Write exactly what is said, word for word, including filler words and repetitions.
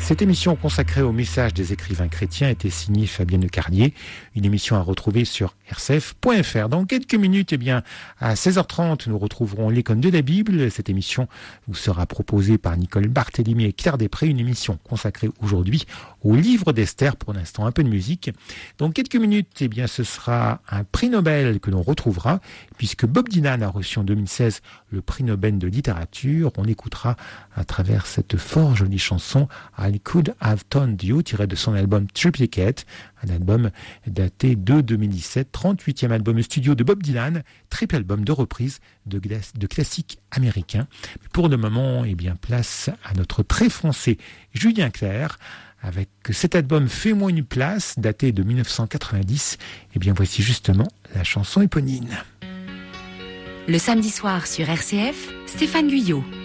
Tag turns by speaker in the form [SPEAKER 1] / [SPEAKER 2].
[SPEAKER 1] Cette émission consacrée au message des écrivains chrétiens était signée Fabienne Carlier, une émission à retrouver sur r c f point f r. Dans quelques minutes, eh bien, à seize heures trente, nous retrouverons l'Icône de la Bible. Cette émission vous sera proposée par Nicole Barthélémy et Claire Després, une émission consacrée aujourd'hui au livre d'Esther. Pour l'instant, un peu de musique. Dans quelques minutes, eh bien, ce sera un prix Nobel que l'on retrouvera, puisque Bob Dylan a reçu en deux mille seize le prix Nobel de littérature. On écoutera à travers cette fort jolie chanson I Could Have Toned You, tirée de son album Triplicate, un album daté de deux mille dix-sept, trente-huitième album studio de Bob Dylan, triple album de reprise de, de classiques américains. Pour le moment, eh bien, place à notre très français Julien Clerc, avec cet album Fais-moi une place, daté de mille neuf cent quatre-vingt-dix. Eh bien, voici justement la chanson éponyme.
[SPEAKER 2] Le samedi soir sur R C F, Stéphane Guyot.